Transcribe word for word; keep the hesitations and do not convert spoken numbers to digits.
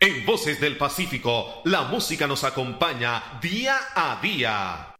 En Voces del Pacífico, la música nos acompaña día a día.